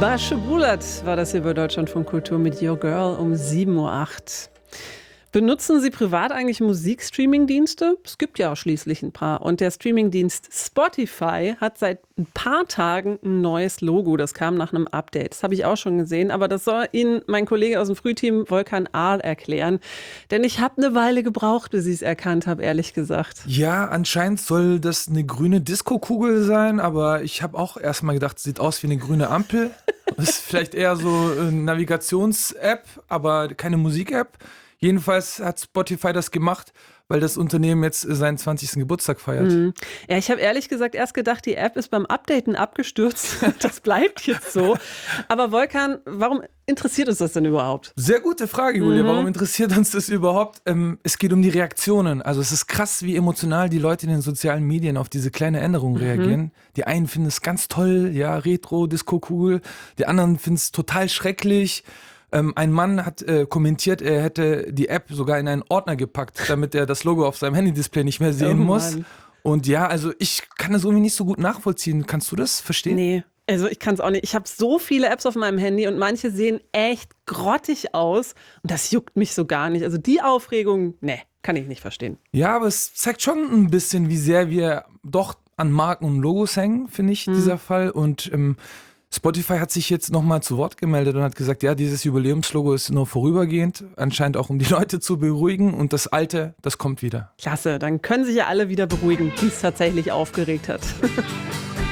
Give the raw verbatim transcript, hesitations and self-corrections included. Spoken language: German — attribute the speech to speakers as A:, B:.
A: Basche Bulat war das hier bei Deutschlandfunk Kultur mit Your Girl um sieben Uhr acht. Benutzen Sie privat eigentlich Musikstreaming-Dienste? Es gibt ja auch schließlich ein paar. Und der Streamingdienst Spotify hat seit ein paar Tagen ein neues Logo. Das kam nach einem Update. Das habe ich auch schon gesehen. Aber das soll Ihnen mein Kollege aus dem Frühteam Volkan Aal erklären. Denn ich habe eine Weile gebraucht, bis ich es erkannt habe, ehrlich gesagt.
B: Ja, anscheinend soll das eine grüne Disco-Kugel sein. Aber ich habe auch erstmal gedacht, sieht aus wie eine grüne Ampel. Das ist vielleicht eher so eine Navigations-App, aber keine Musik-App. Jedenfalls hat Spotify das gemacht, weil das Unternehmen jetzt seinen zwanzigsten Geburtstag feiert.
A: Mhm. Ja, ich habe ehrlich gesagt erst gedacht, die App ist beim Updaten abgestürzt. Das bleibt jetzt so. Aber Volkan, warum interessiert uns das denn überhaupt?
B: Sehr gute Frage, Julia.
A: Mhm.
B: Warum interessiert uns das überhaupt? Ähm, es geht um die Reaktionen. Also es ist krass, wie emotional die Leute in den sozialen Medien auf diese kleine Änderung reagieren. Mhm. Die einen finden es ganz toll, ja, Retro, Disco cool. Die anderen finden es total schrecklich. Ähm, ein Mann hat äh, kommentiert, er hätte die App sogar in einen Ordner gepackt, damit er das Logo auf seinem Handy-Display nicht mehr sehen
A: Oh
B: muss.
A: Mann.
B: Und ja, also ich kann das irgendwie nicht so gut nachvollziehen. Kannst du das verstehen?
A: Nee. Also ich kann es auch nicht. Ich habe so viele Apps auf meinem Handy und manche sehen echt grottig aus. Und das juckt mich so gar nicht. Also die Aufregung, nee, kann ich nicht verstehen.
B: Ja, aber es zeigt schon ein bisschen, wie sehr wir doch an Marken und Logos hängen, finde ich, hm. dieser Fall. Und ähm, Spotify hat sich jetzt nochmal zu Wort gemeldet und hat gesagt, ja, dieses Jubiläumslogo ist nur vorübergehend, anscheinend auch um die Leute zu beruhigen und das alte, das kommt wieder.
A: Klasse, dann können sich ja alle wieder beruhigen, die es tatsächlich aufgeregt hat.